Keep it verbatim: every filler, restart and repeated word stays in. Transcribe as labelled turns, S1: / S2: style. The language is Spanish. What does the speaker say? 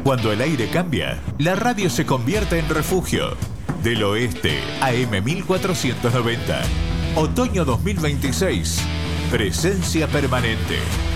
S1: Cuando el aire cambia, la radio se convierte en refugio. Del Oeste, A M mil cuatrocientos noventa. Otoño dos mil veintiséis. Presencia permanente.